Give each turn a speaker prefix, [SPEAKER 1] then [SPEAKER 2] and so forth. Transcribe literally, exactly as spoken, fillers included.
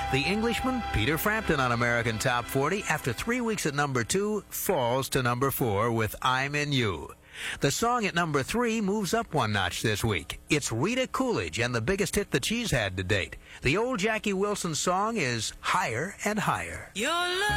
[SPEAKER 1] The Englishman, Peter Frampton on American Top forty, after three weeks at number two, falls to number four with I'm in You. The song at number three moves up one notch this week. It's Rita Coolidge and the biggest hit that she's had to date. The old Jackie Wilson song is Higher and Higher.
[SPEAKER 2] Your love